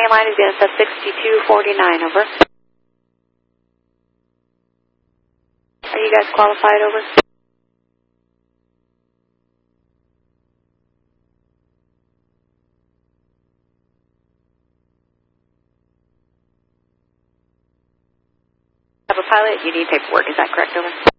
main line is DNSS 6249, over. Are you guys qualified, over? Have a pilot, you need paperwork, is that correct, over?